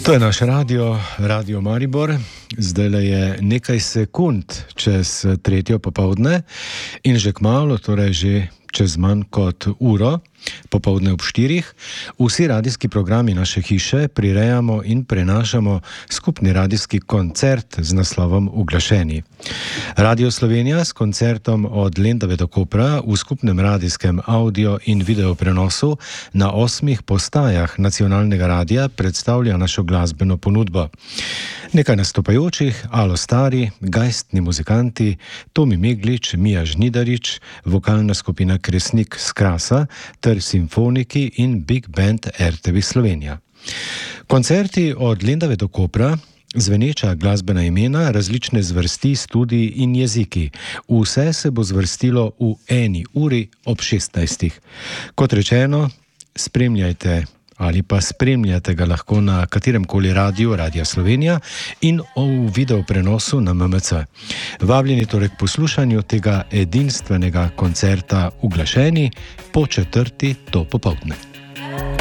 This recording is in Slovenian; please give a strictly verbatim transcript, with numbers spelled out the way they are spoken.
To je naš radio, Radio Maribor. Zdaj je nekaj sekund čez tretjo popovdne in že kmalu, torej že čez manj kot uro, popovdne ob štirih, vsi radijski programi naše hiše prirejamo in prenašamo skupni radijski koncert z naslovom Uglašeni. Radio Slovenija s koncertom od Lendave do Kopra v skupnem radijskem audio in video prenosu na osmih postajah nacionalnega radija predstavlja našo glasbeno ponudbo. Nekaj nastopajočih, Alo Stari, gajstni muzikanti, Tomi Meglič, Mija Žnidarič, vokalna skupina Kresnik s Krasa ter simfoniki in Big Band R T V Slovenija. Koncerti od Lendave do Kopra, zveneča glasbena imena, različne zvrsti, studiji in jeziki. Vse se bo zvrstilo v eni uri ob šestnajstih. Kot rečeno, spremljajte ali pa spremljate ga lahko na kateremkoli radiju, Radia Slovenija in v video prenosu na M M C. Vabljeni torej k poslušanju tega edinstvenega koncerta Uglašeni po četrti to popoldne.